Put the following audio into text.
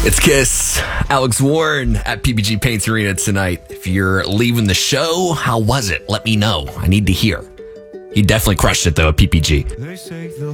It's Kiss. Alex Warren at PPG Paints Arena tonight. If you're leaving the show, how was it? Let me know. I need to hear. He definitely crushed it, though, at PPG.